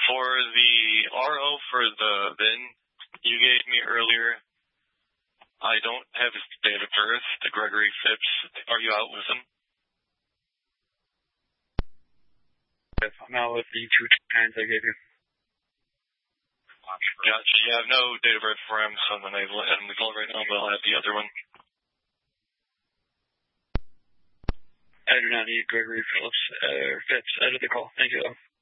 For the RO for the VIN you gave me earlier, I don't have his date of birth, the Gregory Phipps. Are you out with him? Yes, I'm out with the 2 times I gave you. Gotcha. You have no date of birth for him, so I'm going to let him call right now, but I'll have the other one. I do not need Gregory Phipps out of the call. Thank you, though.